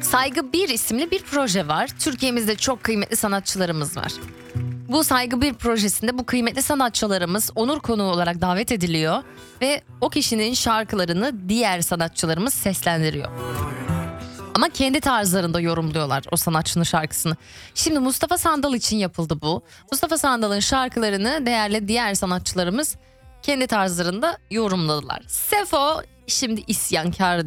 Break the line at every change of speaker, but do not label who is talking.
Saygı 1 isimli bir proje var. Türkiye'mizde çok kıymetli sanatçılarımız var. Bu Saygı 1 projesinde bu kıymetli sanatçılarımız onur konuğu olarak davet ediliyor ve o kişinin şarkılarını diğer sanatçılarımız seslendiriyor. Ama kendi tarzlarında yorumluyorlar o sanatçının şarkısını. Şimdi Mustafa Sandal için yapıldı bu. Mustafa Sandal'ın şarkılarını değerli diğer sanatçılarımız kendi tarzlarında yorumladılar. Sefo şimdi isyankar